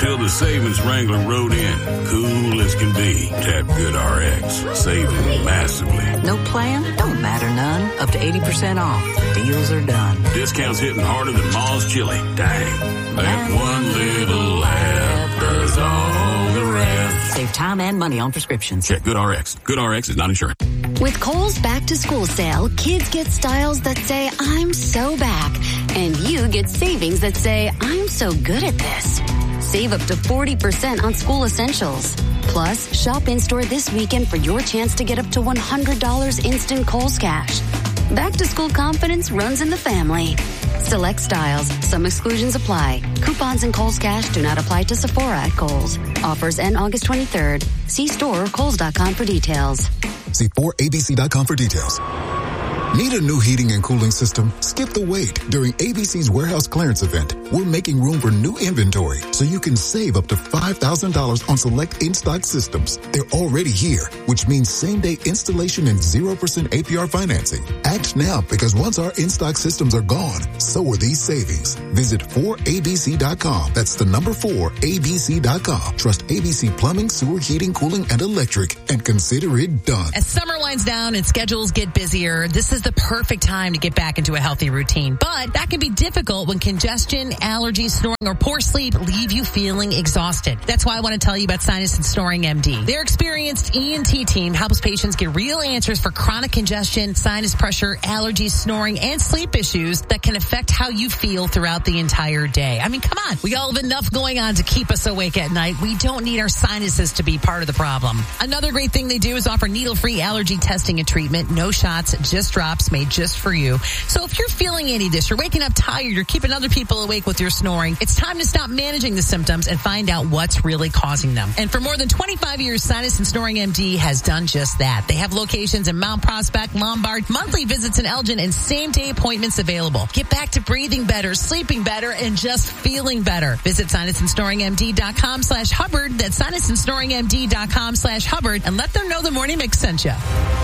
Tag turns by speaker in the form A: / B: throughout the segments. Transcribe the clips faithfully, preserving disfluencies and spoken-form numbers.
A: until the savings Wrangler rode in. Cool as can be. Tap GoodRx. Saving massively.
B: No plan? Don't matter none. Up to eighty percent off. Deals are done.
A: Discounts hitting harder than Ma's chili. Dang. That one little app does all the rest.
B: Save time and money on prescriptions.
A: Check GoodRx. GoodRx is not insurance.
C: With Kohl's Back to School sale, kids get styles that say, I'm so back. And you get savings that say, I'm so good at this. Save up to forty percent on school essentials. Plus, shop in-store this weekend for your chance to get up to one hundred dollars instant Kohl's cash. Back to school confidence runs in the family. Select styles. Some exclusions apply. Coupons and Kohl's cash do not apply to Sephora at Kohl's. Offers end August twenty-third. See store or kohls dot com for details.
D: See four A B C dot com for details. Need a new heating and cooling system? Skip the wait. During A B C's warehouse clearance event, we're making room for new inventory so you can save up to five thousand dollars on select in-stock systems. They're already here, which means same-day installation and zero percent A P R financing. Act now, because once our in-stock systems are gone, so are these savings. Visit four A B C dot com. That's the number four A B C dot com. Trust A B C Plumbing, Sewer, Heating, Cooling, and Electric, and consider it done.
E: As summer winds down and schedules get busier, this is the perfect time to get back into a healthy routine. But that can be difficult when congestion, allergies, snoring, or poor sleep leave you feeling exhausted. That's why I want to tell you about Sinus and Snoring M D. Their experienced E N T team helps patients get real answers for chronic congestion, sinus pressure, allergies, snoring, and sleep issues that can affect how you feel throughout the entire day. I mean, come on. We all have enough going on to keep us awake at night. We don't need our sinuses to be part of the problem. Another great thing they do is offer needle-free allergy testing and treatment. No shots, just drops made just for you. So if you're feeling any of this, you're waking up tired, you're keeping other people awake with your snoring, it's time to stop managing the symptoms and find out what's really causing them. And for more than twenty-five years, Sinus and Snoring M D has done just that. They have locations in Mount Prospect, Lombard, monthly visits in Elgin, and same-day appointments available. Get back to breathing better, sleeping better, and just feeling better. Visit sinus and snoring m d dot com slash Hubbard. That's sinus and snoring m d dot com slash Hubbard, and let them know the Morning Mix sent you.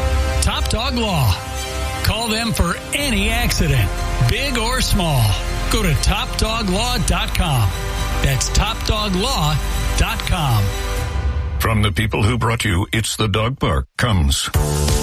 F: Top Dog Law. Call them for any accident, big or small. Go to top dog law dot com. That's top dog law dot com.
G: From the people who brought you It's the Dog Park comes